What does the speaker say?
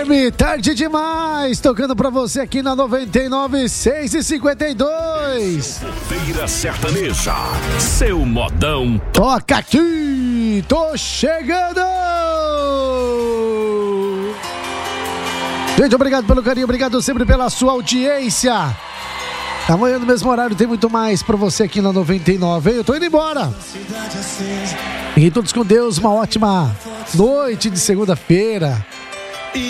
FM, tarde demais, tocando pra você aqui na 99, 6h52. Feira Sertaneja, seu modão. Toca aqui, tô chegando. Gente, obrigado pelo carinho, obrigado sempre pela sua audiência. Amanhã no mesmo horário tem muito mais pra você aqui na 99, hein? Eu tô indo embora. Fiquem todos com Deus, uma ótima noite de segunda-feira.